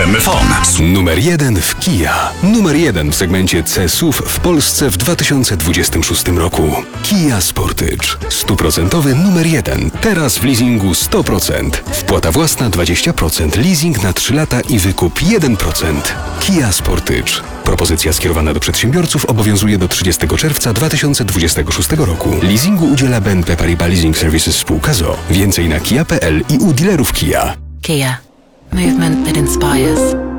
Gramophone. Numer 1 w Kia. Numer 1 w segmencie C-SUV w Polsce w 2026 roku. Kia Sportage. 100% numer 1. Teraz w leasingu 100%. Wpłata własna 20%, leasing na 3 lata i wykup 1%. Kia Sportage. Propozycja skierowana do przedsiębiorców obowiązuje do 30 czerwca 2026 roku. Leasingu udziela BNP Paribas Leasing Services spółka z o.o. Więcej na kia.pl i u dealerów Kia. Kia. Movement that inspires.